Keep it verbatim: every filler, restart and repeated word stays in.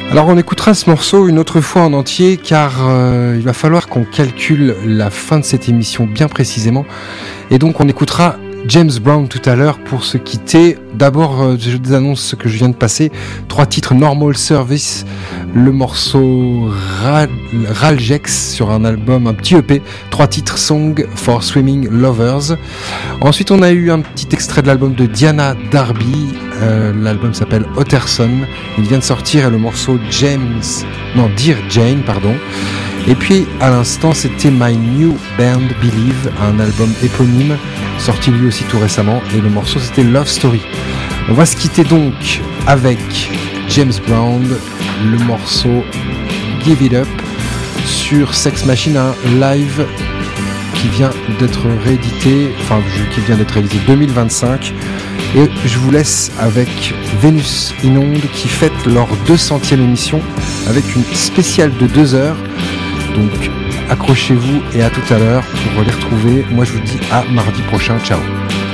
Alors on écoutera ce morceau une autre fois en entier car euh, il va falloir qu'on calcule la fin de cette émission bien précisément et donc on écoutera James Brown tout à l'heure pour se quitter. D'abord, euh, je vous annonce ce que je viens de passer. Trois titres Normal Service, le morceau Ra- Raljex sur un album, un petit E P. Trois titres Song for Swimming Lovers. Ensuite, on a eu un petit extrait de l'album de Diana Darby. Euh, l'album s'appelle Otterson. Il vient de sortir et le morceau James, non, Dear Jane, pardon. Et puis, à l'instant, c'était My New Band Believe, un album éponyme, sorti lui aussi tout récemment, et le morceau c'était Love Story. On va se quitter donc avec James Brown, le morceau Give It Up, sur Sex Machine, un live qui vient d'être réédité, enfin qui vient d'être réalisé deux mille vingt-cinq. Et je vous laisse avec Vénus Inonde qui fête leur deux centième émission avec une spéciale de deux heures. Donc accrochez-vous et à tout à l'heure pour les retrouver. Moi je vous dis à mardi prochain. Ciao.